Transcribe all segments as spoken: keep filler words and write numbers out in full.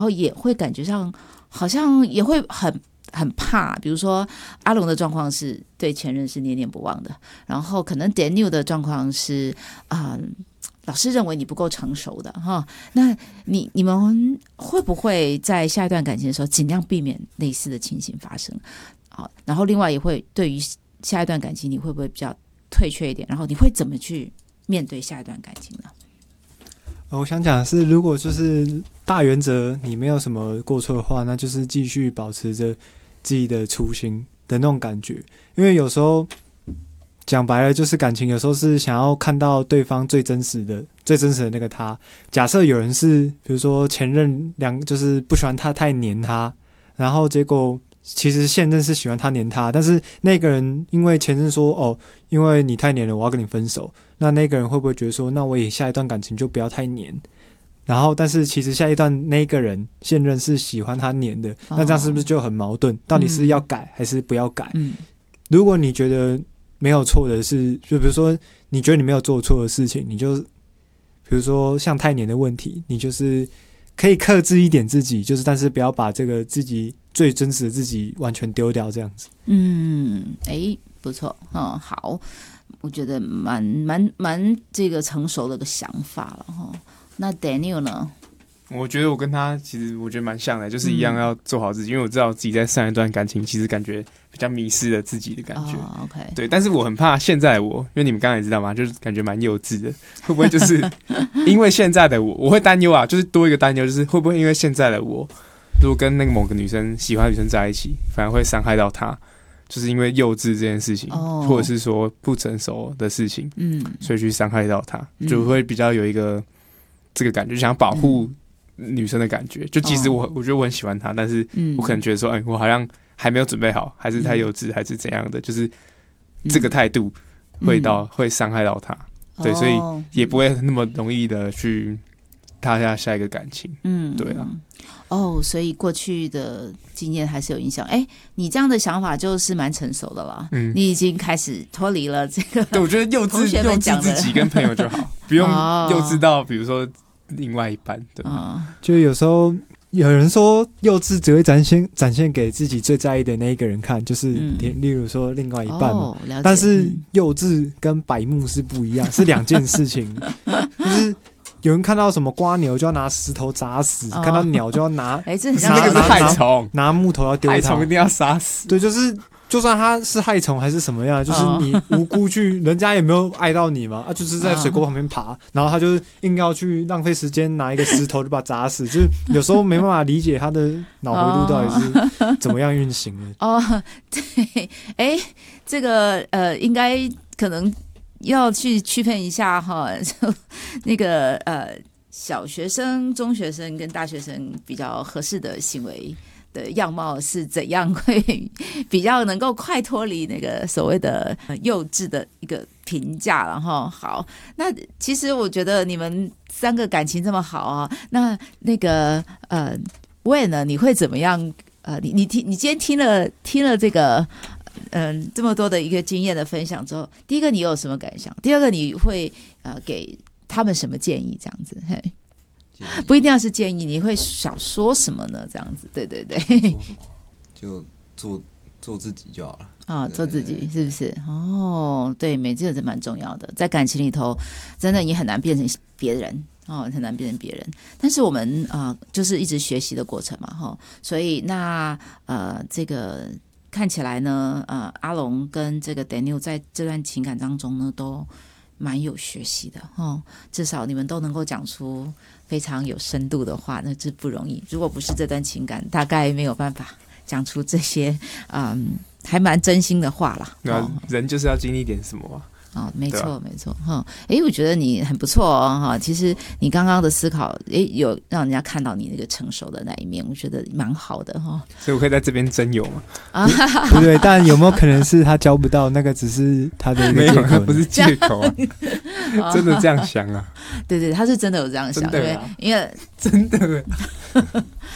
后也会感觉上好像也会很很怕，比如说阿龙的状况是对前任是念念不忘的，然后可能 Daniel 的状况是啊、呃，老师认为你不够成熟的哈。那你你们会不会在下一段感情的时候尽量避免类似的情形发生？好，然后另外也会对于下一段感情你会不会比较退却一点？然后你会怎么去面对下一段感情呢？ 我想讲的是，如果就是大原则你没有什么过错的话，那就是继续保持着自己的初心的那种感觉。因为有时候讲白了，就是感情有时候是想要看到对方最真实的、最真实的那个他。假设有人是，比如说前任两就是不喜欢他太黏他，然后结果其实现任是喜欢他黏他，但是那个人因为前任说哦，因为你太黏了，我要跟你分手。那那个人会不会觉得说，那我也下一段感情就不要太黏？然后，但是其实下一段那个人现任是喜欢他黏的，哦、那这样是不是就很矛盾？到底是要改还是不要改？嗯，如果你觉得没有错的是，就比如说你觉得你没有做错的事情，你就比如说像太黏的问题，你就是可以克制一点自己，就是但是不要把这个自己最真实的自己完全丢掉，这样子。 嗯，哎，不错，嗯，好。我觉得蛮蛮蛮这个成熟的一个想法了哈。那 Daniel 呢？ 我觉得我跟他其实我觉得蛮像的，就是一样要做好自己，嗯、因为我知道自己在上一段感情其实感觉比较迷失了自己的感觉。 哦、OK， 对，但是我很怕现在的我，因为你们刚才也知道嘛，就是感觉蛮幼稚的，会不会就是因为现在的我，我会担忧啊，就是多一个担忧，就是会不会因为现在的我，如果跟那个某个女生喜欢的女生在一起，反而会伤害到她。就是因为幼稚这件事情，哦、或者是说不成熟的事情，嗯，所以去伤害到他，嗯、就会比较有一个这个感觉，想保护女生的感觉。嗯、就其实我、哦、我觉得我很喜欢他，但是我可能觉得说，哎、欸，我好像还没有准备好，还是太幼稚，嗯、还是怎样的，就是这个态度会到、嗯、会伤害到他，对，哦、所以也不会那么容易的去踏下下一个感情。嗯，对啊。 哦，所以过去的经验还是有影响。哎，你这样的想法就是蛮成熟的了。嗯，你已经开始脱离了这个。 对，我觉得幼稚幼稚自己跟朋友就好，不用幼稚到比如说另外一半。对， 哦、就有时候有人说幼稚只会展现展现给自己最在意的那一个人看，就是、嗯、例如说另外一半嘛。哦、但是幼稚跟白目是不一样，是两件事情。就是有人看到什么瓜牛就要拿石头砸死，哦、看到鸟就要拿， 哎、欸，这很像那个是害虫， 拿木头要丢它， 害虫一定要杀死。 对，就是就算它是害虫还是什么样，就是你无辜去，人家也没有爱到你嘛，啊，就是在水沟旁边爬，然后他就硬要去浪费时间拿一个石头就把它砸死，就是有时候没办法理解他的脑回路到底是怎么样运行的。 哦，对，哎、欸，这个呃，应该可能。要去区分一下哈，就那个呃，小学生、中学生跟大学生比较合适的行为的样貌是怎样，会比较能够快脱离那个所谓的幼稚的一个评价了哈。好，那其实我觉得你们三个感情这么好啊，那那个呃，喂呢，你会怎么样？呃，你你听，你今天听了听了这个。嗯，这么多的一个经验的分享之后，第一个你有什么感想？第二个你会呃给他们什么建议？这样子，嘿，不一定要是建议，你会想说什么呢？这样子，对对对， 就做做自己就好了啊、哦，做自己是不是？哦，对，美这个是蛮重要的，在感情里头，真的你很难变成别人。哦，很难变成别人，但是我们啊、呃，就是一直学习的过程嘛，哈、哦，所以那呃，这个。看起来呢，呃，阿龙跟这个 Daniel 在这段情感当中呢，都蛮有学习的哦。至少你们都能够讲出非常有深度的话，那这不容易。如果不是这段情感，大概没有办法讲出这些，嗯，还蛮真心的话啦。 对、啊哦，人就是要经历点什么嘛。 哦，没错，没错，哈，哎，我觉得你很不错哦，哈，其实你刚刚的思考，哎，有让人家看到你那个成熟的那一面，我觉得蛮好的哈。 所以我可以在这边真有吗？ 啊，不对，但有没有可能是他交不到那个，只是他的一个借口？ 没有，不是借口啊，真的这样想啊？ 对对，他是真的有这样想， 真的、啊， 因为真的，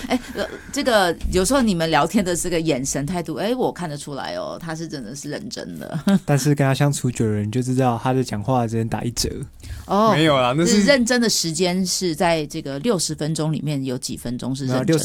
哎、呃这个有时候你们聊天的这个眼神态度，哎，我看得出来哦，他是真的是认真的。 但是跟他相处久了，你就知道他的讲话只能打一折。 哦， 没有啦，那是是认真的时间是在这个六十分钟里面有几分钟是认真的？ 六十